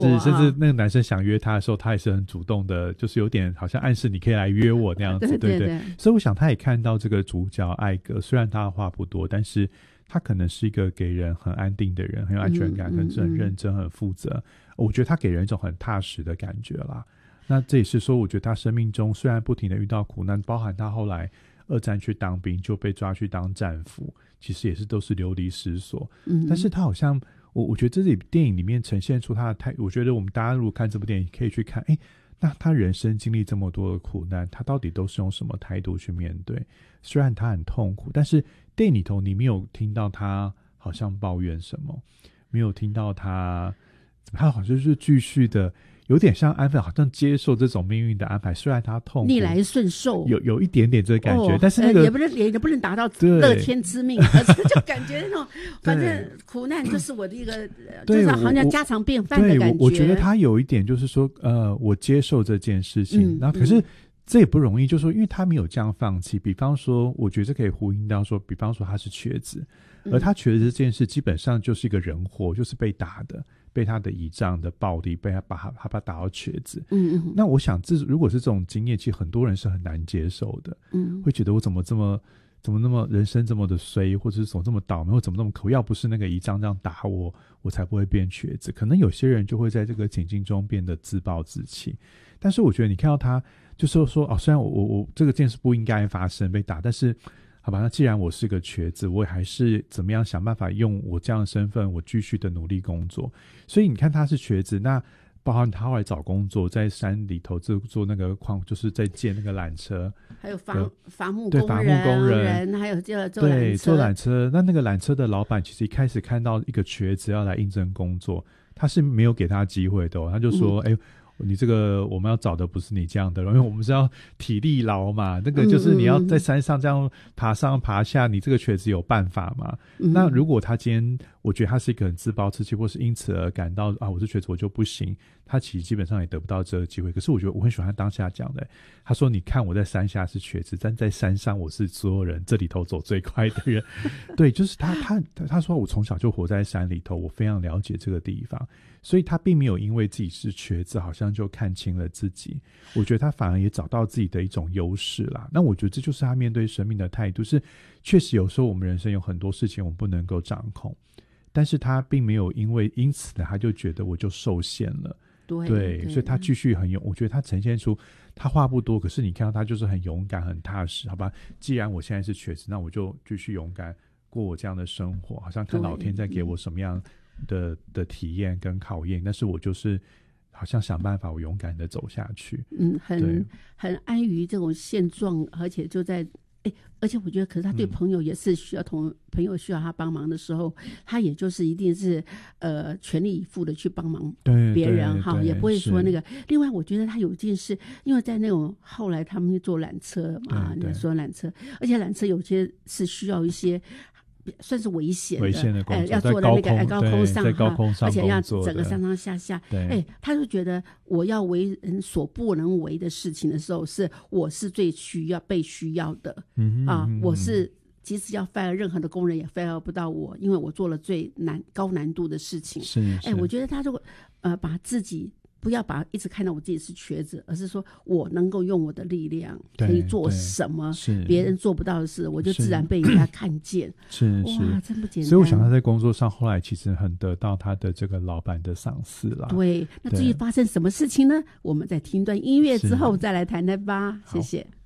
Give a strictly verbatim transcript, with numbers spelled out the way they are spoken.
是甚至那个男生想约他的时候，他也是很主动的，就是有点好像暗示你可以来约我那样子， 对对 对, 对对。所以我想他也看到这个主角艾格，虽然他的话不多，但是他可能是一个给人很安定的人，很有安全感，很、嗯嗯、很认真，很负责。我觉得他给人一种很踏实的感觉啦。那这也是说，我觉得他生命中虽然不停的遇到苦难，包含他后来二战去当兵就被抓去当战俘，其实也是都是流离失所。嗯，但是他好像我我觉得这里电影里面呈现出他的态，我觉得我们大家如果看这部电影可以去看，哎，那他人生经历这么多的苦难，他到底都是用什么态度去面对？虽然他很痛苦，但是电影里头你没有听到他好像抱怨什么，没有听到他他好像就是继续的有点像安分，好像接受这种命运的安排，虽然他痛苦逆来顺受， 有有一点点这个感觉、哦、但是那个、 呃、也不能也不能达到乐天知命，而是就感觉那种反正苦难就是我的一个就是好像家常便饭的感觉。 我, 我觉得他有一点就是说呃，我接受这件事情、嗯、然后可是这也不容易，就是说因为他没有这样放弃。比方说我觉得这可以呼应到说，比方说他是瘸子，而他瘸子这件事基本上就是一个人祸，就是被打的，被他的倚仗的暴力，被他把他他把他打到瘸子。嗯嗯。那我想这如果是这种经验，其实很多人是很难接受的。嗯。会觉得我怎么这么怎么那么人生这么的衰，或者是怎么这么倒霉，或怎么那么可恶，要不是那个倚仗这样打我，我才不会变瘸子。可能有些人就会在这个情境中变得自暴自弃。但是我觉得你看到他就是说哦，虽然我我我这个件事不应该发生被打，但是好吧，那既然我是个瘸子，我也还是怎么样想办法用我这样的身份，我继续的努力工作。所以你看他是瘸子，那包含他后来找工作，在山里头做做那个矿，就是在建那个缆车， 还有伐伐木工人，对伐木工人，还有就做对做缆车。那那个缆车的老板其实一开始看到一个瘸子要来应征工作，他是没有给他机会的、哦，他就说：“哎、嗯。欸你这个我们要找的不是你这样的人，因为我们是要体力劳嘛，那个就是你要在山上这样爬上爬下，你这个瘸子有办法吗？嗯、那如果他今天我觉得他是一个很自暴自弃，或是因此而感到啊我是瘸子我就不行，他其实基本上也得不到这个机会。可是我觉得我很喜欢他当下讲的，他说你看我在山下是瘸子，但在山上我是所有人这里头走最快的人。对，就是他他他说我从小就活在山里头，我非常了解这个地方，所以他并没有因为自己是瘸子好像就看清了自己，我觉得他反而也找到自己的一种优势啦。那我觉得这就是他面对生命的态度，是确实有时候我们人生有很多事情我们不能够掌控，但是他并没有因为因此呢他就觉得我就受限了。 对, 对，所以他继续很勇，我觉得他呈现出他话不多，可是你看到他就是很勇敢很踏实。好吧，既然我现在是瘸子，那我就继续勇敢过我这样的生活，好像看老天在给我什么样的的体验跟考验，但是我就是好像想办法我勇敢的走下去。 嗯，很很安于这种现状，而且就在哎，而且我觉得可是他对朋友也是需要同、嗯、朋友需要他帮忙的时候，他也就是一定是呃全力以赴的去帮忙别人哈，也不会说那个。另外我觉得他有一件事，因为在那种后来他们坐缆车嘛，你说缆车，而且缆车有些是需要一些算是危险的， 危险的工作、 呃、要坐在那个高空上， 在高空上， 而且要整个上上下下。哎，他就觉得我要为人所不能为的事情的时候，是我是最需要被需要的、嗯、啊！我是即使要 fire 任何的工人也 fire 不到我，因为我做了最难高难度的事情。 是， 哎，我觉得他就呃把自己。不要把一直看到我自己是瘸子，而是说我能够用我的力量可以做什么别人做不到的事，我就自然被人家看见。 是是， 哇，真不简单。 所以我想他在工作上后来其实很得到他的这个老板的赏识啦。 对，那至于发生什么事情呢？我们在听段音乐之后再来谈谈吧。谢谢。